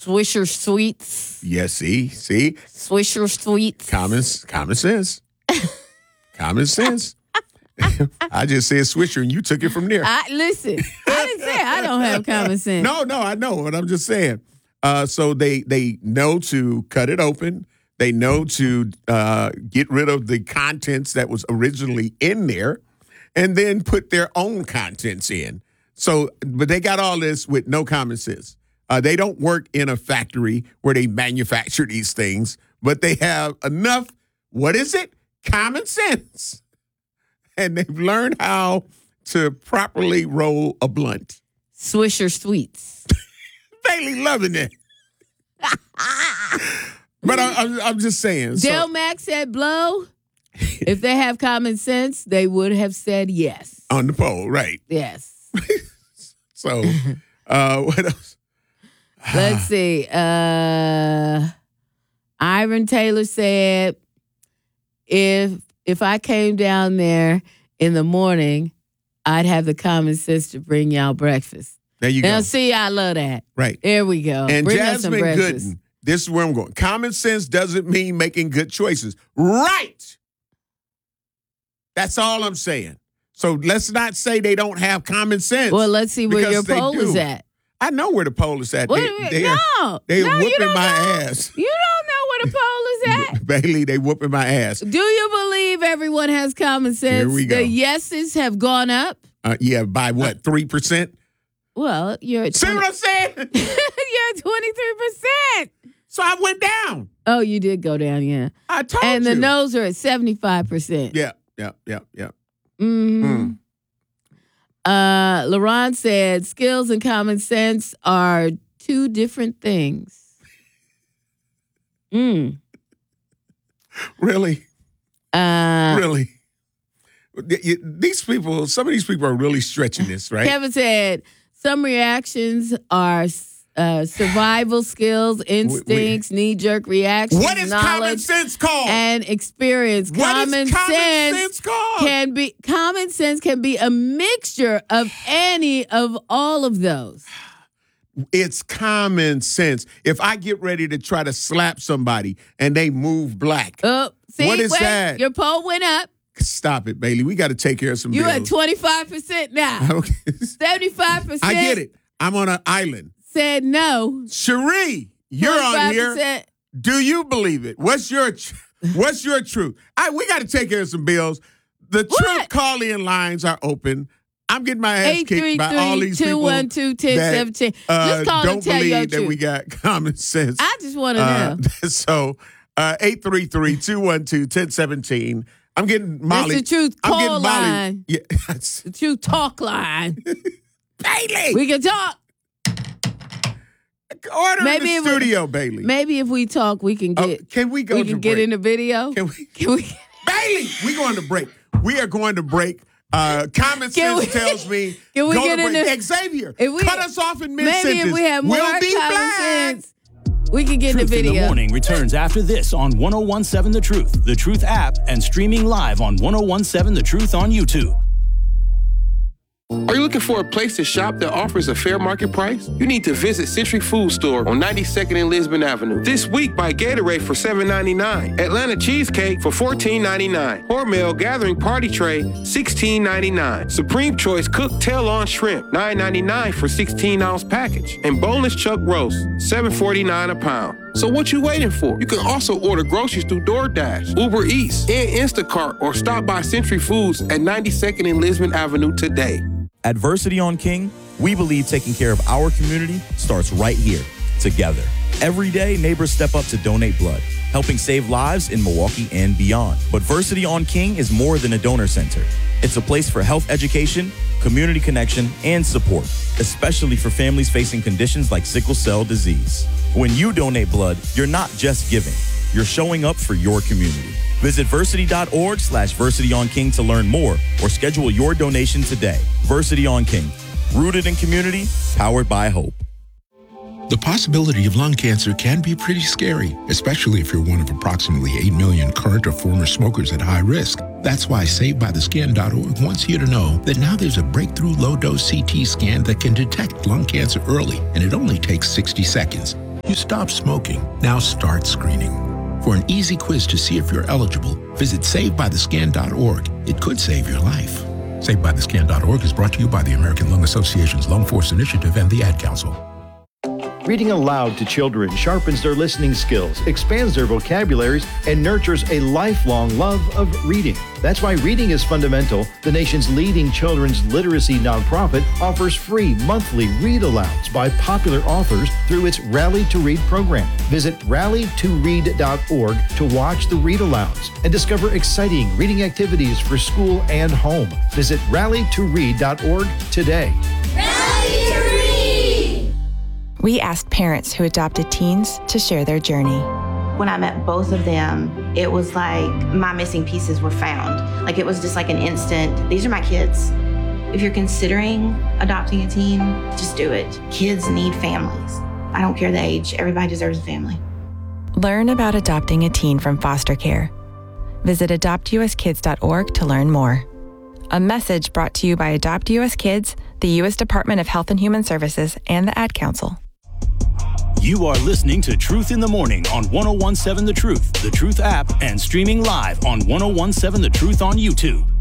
Swisher Sweets. Yes, see? Swisher Sweets. Common sense. Common sense. I just said Swisher, and you took it from there. Listen, I didn't say I don't have common sense. No, I know, but I'm just saying. So they know to cut it open. They know to get rid of the contents that was originally in there and then put their own contents in. So, but they got all this with no common sense. They don't work in a factory where they manufacture these things, but they have enough, what is it? Common sense. And they've learned how to properly roll a blunt. Swisher Sweets. Bailey loving it. But I'm just saying. Del Mac said blow. If they have common sense, they would have said yes. On the poll, right. Yes. So, what else? Let's see. Ivan Taylor said, if I came down there in the morning, I'd have the common sense to bring y'all breakfast. There you go. Now, see, I love that. Right. There we go. And bring us some Jasmine breakfast. Gooden, this is where I'm going. Common sense doesn't mean making good choices. Right. That's all I'm saying. So let's not say they don't have common sense. Well, let's see where your because poll they do. is at. I know where the poll is at. They're you don't whooping my know. ass. You don't know where the poll is at. Bailey, they whooping my ass. Do you believe everyone has common sense? Here we go. The yeses have gone up. Yeah, by what, 3%? Well, you're at See what I'm saying? you're at 23%. So I went down. Oh, you did go down, yeah. I told you. And the no's are at 75%. Yeah. Mm-hmm. LaRon said skills and common sense are two different things. Really? Really? Some of these people are really stretching this, right? Kevin said some reactions are survival skills, instincts, knee-jerk reactions, what is knowledge, common sense called? and experience. Common sense called? Common sense can be a mixture of any of all of those. It's common sense. If I get ready to try to slap somebody and they move black, what is that? Your poll went up. Stop it, Bailey. We got to take care of some You bills. at 25% now. Okay. 75%. I get it. I'm on an island. Said no. Cherie, you're on here. Do you believe it? What's your truth? We got to take care of some bills. The truth call-in lines are open. I'm getting my ass kicked by all these people that 833-212-1017. Just call don't and tell your believe that truth. we got common sense. I just want to know. So 833-212-1017. I'm getting Molly. It's the truth call line. Yeah, The truth talk line. Bailey. We can talk. Order in the studio, Bailey. Maybe if we talk, we can get. Can we go? We can get in the video. Can we? Bailey, we going to break. We are going to break. Common sense tells me. Can we get in the Xavier? Cut us off in mid-sentence. Maybe if we have more we'll be common black. sense, we can get in the Truth video. in the Morning returns after this on 101.7 The Truth app, and streaming live on 101.7 The Truth on YouTube. Are you looking for a place to shop that offers a fair market price? You need to visit Century Food Store on 92nd and Lisbon Avenue. This week, buy Gatorade for $7.99, Atlanta Cheesecake for $14.99, Hormel Gathering Party Tray, $16.99, Supreme Choice Cooked Tail-on Shrimp, $9.99 for 16-ounce package, and Boneless Chuck Roast, $7.49 a pound. So what you waiting for? You can also order groceries through DoorDash, Uber Eats, and Instacart, or stop by Century Foods at 92nd and Lisbon Avenue today. At Versity on King, we believe taking care of our community starts right here, together. Every day, neighbors step up to donate blood, helping save lives in Milwaukee and beyond. But Versity on King is more than a donor center. It's a place for health education, community connection, and support, especially for families facing conditions like sickle cell disease. When you donate blood, you're not just giving, you're showing up for your community. Visit Versity.org/Versity on King to learn more or schedule your donation today. Versity on King, rooted in community, powered by hope. The possibility of lung cancer can be pretty scary, especially if you're one of approximately 8 million current or former smokers at high risk. That's why SavedByTheScan.org wants you to know that now there's a breakthrough low-dose CT scan that can detect lung cancer early, and it only takes 60 seconds. You stopped smoking. Now start screening. For an easy quiz to see if you're eligible, visit SaveByTheScan.org. It could save your life. SaveByTheScan.org is brought to you by the American Lung Association's Lung Force Initiative and the Ad Council. Reading aloud to children sharpens their listening skills, expands their vocabularies, and nurtures a lifelong love of reading. That's why Reading is Fundamental, the nation's leading children's literacy nonprofit, offers free monthly read-alouds by popular authors through its Rally to Read program. Visit rallytoread.org to watch the read-alouds and discover exciting reading activities for school and home. Visit rallytoread.org today. Rally to Read! We asked parents who adopted teens to share their journey. When I met both of them, it was like my missing pieces were found. Like it was just like an instant, these are my kids. If you're considering adopting a teen, just do it. Kids need families. I don't care the age, everybody deserves a family. Learn about adopting a teen from foster care. Visit adoptuskids.org to learn more. A message brought to you by Adopt US Kids, the U.S. Department of Health and Human Services, and the Ad Council. You are listening to Truth in the Morning on 1017 The Truth, the Truth app, and streaming live on 1017 The Truth on YouTube.